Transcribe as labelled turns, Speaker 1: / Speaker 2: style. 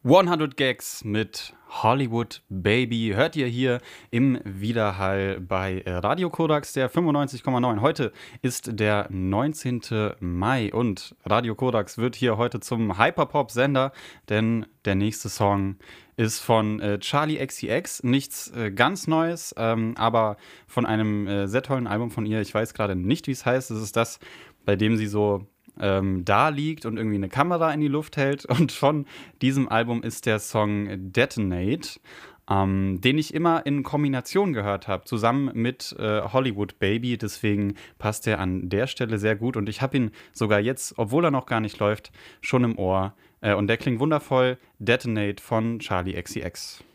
Speaker 1: 100 Gags mit Hollywood Baby hört ihr hier im Widerhall bei Radio Korax, der 95,9. Heute ist der 19. Mai und Radio Korax wird hier heute zum Hyperpop-Sender, denn der nächste Song ist von Charli XCX. Nichts ganz Neues, aber von einem sehr tollen Album von ihr. Ich weiß gerade nicht, wie es heißt. Es ist das, bei dem sie so da liegt und irgendwie eine Kamera in die Luft hält. Und von diesem Album ist der Song Detonate, den ich immer in Kombination gehört habe, zusammen mit Hollywood Baby. Deswegen passt er an der Stelle sehr gut. Und ich habe ihn sogar jetzt, obwohl er noch gar nicht läuft, schon im Ohr. Und der klingt wundervoll. Detonate von Charli XCX.